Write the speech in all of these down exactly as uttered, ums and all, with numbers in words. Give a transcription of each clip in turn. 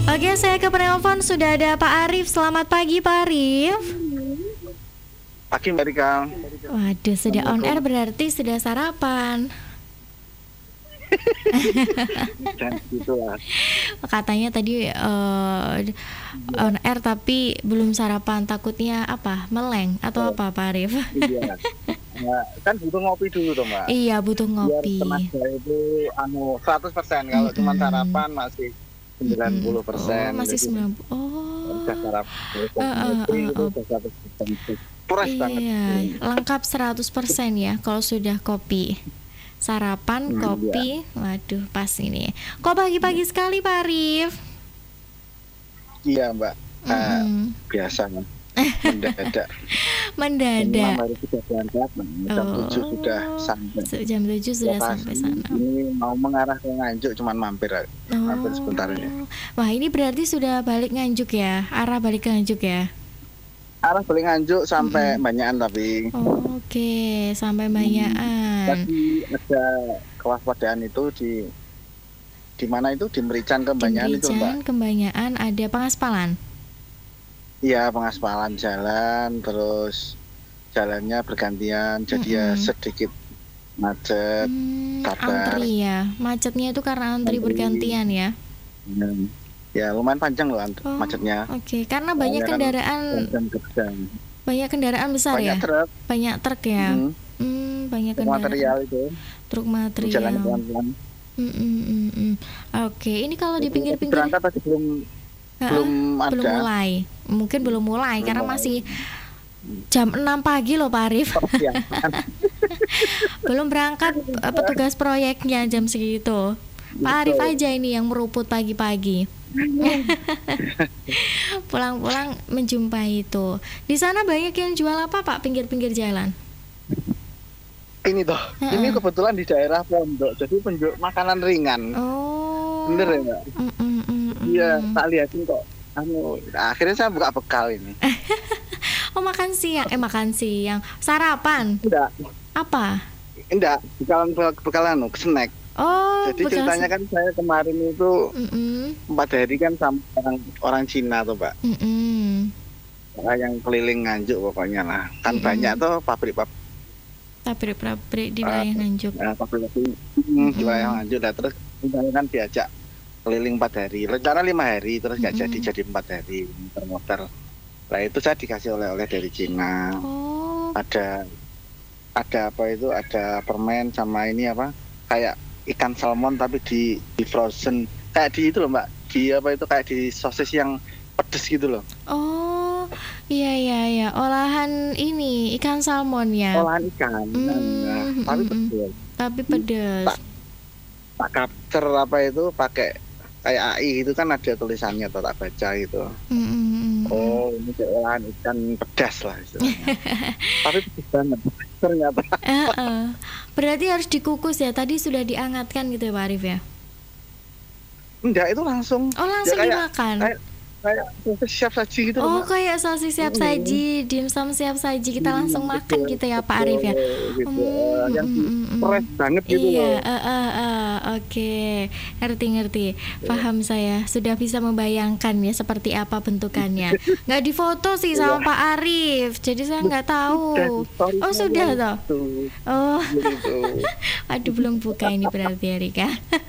Oke, saya ke penelpon sudah ada Pak Arif. Selamat pagi Pak Arif. Pagi Mbak Rika. Waduh, sudah on air berarti sudah sarapan. Dan gitu lah. Katanya tadi uh, on air tapi belum sarapan, takutnya apa? Meleng atau apa Pak Arif? Iya. Nah, kan butuh ngopi dulu dong Mbak. Iya, butuh ngopi. Biar tenaga itu anu seratus persen. Kalau mm-hmm. cuma sarapan masih sembilan puluh persen. Oh, masih sembilan puluh. Oh. Udah sarapan. Uh, uh, uh, uh. seratus persen. Puras iya, banget. Lengkap seratus persen ya kalau sudah kopi. Sarapan, hmm, kopi, iya. Waduh pas ini. Kok pagi-pagi sekali Pak Arif? Iya Mbak, nah, mm-hmm. biasa mendadak. Mendadak. Baru sudah berangkat, jam oh, tujuh sudah sampai. Jam tujuh sudah Lokasi sampai sana. Ini mau mengarah ke Nganjuk, cuman mampir, oh. mampir sebentar ini. Wah ini berarti sudah balik Nganjuk ya, arah balik ke Nganjuk ya? Arah balik Nganjuk sampai mm-hmm. Banyakan tapi. Oh, Oke, okay. sampai Banyakan. Tadi ada kewaspadaan itu di di mana itu di Merican Kembanyakan itu Mbak. Kembanyakan ada pengaspalan. Iya, pengaspalan jalan, terus jalannya bergantian, jadi mm-hmm. ya sedikit macet. Hmm, antri ya, macetnya itu karena antri, antri. bergantian ya. Hmm. Ya lumayan panjang loh oh, macetnya. Oke, okay. Karena banyak ya, kendaraan. Kan banyak kendaraan besar banyak ya. Truk. Banyak truk ya. Hmm. Hmm, banyak truk kendaraan. Material itu. Truk material. Jalan pelan-pelan. Hmm, hmm, hmm, hmm. Oke, okay. Ini kalau di pinggir-pinggir. Berangkat tadi belum uh, belum ada. Belum mulai. Mungkin belum mulai belum karena mulai. Masih jam enam pagi loh Pak Arif. Oh, ya. Belum berangkat petugas proyeknya jam segitu. Betul. Pak Arif aja ini yang meruput pagi-pagi. Pulang-pulang menjumpai itu. Di sana banyak yang jual apa Pak pinggir-pinggir jalan? Ini toh, uh-uh. ini kebetulan di daerah Pondok, jadi penjual makanan ringan. Oh. Bener ya Mbak? Iya, tak lihatin kok. Anu, akhirnya saya buka bekal ini. Oh makan siang, eh makan siang, sarapan? Enggak. Apa? Enggak, bekalan bekalan anu, snack. Oh, jadi betul. Ceritanya kan saya kemarin itu empat mm-mm. hari kan sama orang, orang Cina tuh Mbak. Mm-mm. Yang keliling Nganjuk pokoknya lah. Kan mm-mm. banyak tuh pabrik-pabrik. Pabrik-pabrik di wilayah Nganjuk. Uh, pabrik-pabrik di wilayah Nganjuk. Nah, terus misalnya kan diajak keliling empat hari. Rencana lima hari terus nggak jadi jadi empat hari muter-muter. Nah itu saya dikasih oleh-oleh dari Cina. Oh. Ada ada apa itu? Ada permen sama ini apa? Kayak ikan salmon tapi di, di frozen kayak di itu loh Mbak, di apa itu kayak di sosis yang pedes gitu loh. Oh iya iya iya, olahan ini ikan salmon ya. Olahan ikan, mm, nah, mm, tapi mm, pedes. Tapi pedes. Tak, tak capture apa itu pakai kayak A I itu kan ada tulisannya atau tak baca gitu. Mm, mm, oh ini kayak olahan ikan pedas lah istilahnya. Tapi pedes banget ternyata. Uh-uh. Berarti harus dikukus ya. Tadi sudah diangatkan gitu ya Pak Arif ya? Enggak, itu langsung. Oh langsung ya, kayak, dimakan? Kayak, kayak sosis siap saji gitu. Oh kayak sosis siap saji, dimsum siap saji. Kita langsung hmm, makan gitu, gitu ya Pak Arif ya? Gitu. Hmm, yang hmm, fresh hmm. banget gitu iya, loh. Iya, uh, uh, uh, oke okay. Ngerti-ngerti, paham saya. Sudah bisa membayangkan ya seperti apa bentukannya. Nggak difoto sih sama Pak Arif, jadi saya nggak tahu. Oh sudah toh? Oh, aduh belum buka ini berarti ya Rika.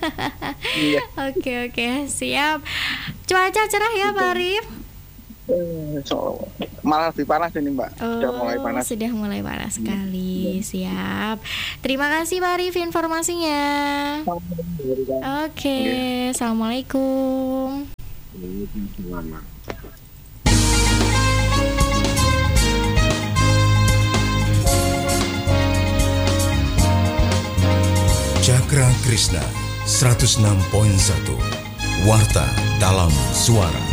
Oke oke siap. Cuaca cerah ya Pak Arif? So, malah lebih panas ini Mbak. Oh, sudah mulai panas. Sudah mulai panas sekali. Hmm. Siap. Terima kasih Pak Arif informasinya. Oke, okay. Assalamualaikum. Cakra Krishna seratus enam koma satu Warta dalam Suara.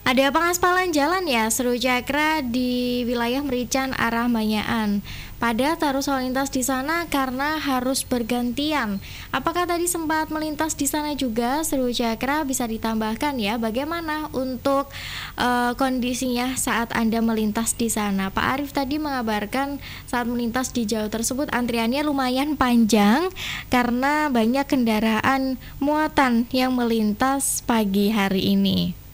Ada pengaspalan jalan ya Seru Cakra di wilayah Merican arah Manyaan. Padat arus lalu lintas di sana karena harus bergantian. Apakah tadi sempat melintas di sana juga Seru Cakra? Bisa ditambahkan ya bagaimana untuk uh, kondisinya saat Anda melintas di sana. Pak Arief tadi mengabarkan saat melintas di jalur tersebut antriannya lumayan panjang karena banyak kendaraan muatan yang melintas pagi hari ini.